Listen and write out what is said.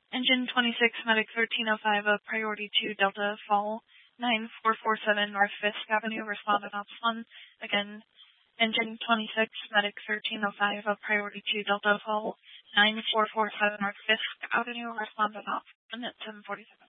Engine 26, Medic 1305 of Priority 2 Delta Fall 9447 North Fisk Avenue, responded Ops 1. Again, Engine 26, Medic 1305 of Priority 2 Delta Fall 9447 North Fisk Avenue, responded Ops 1 at 747.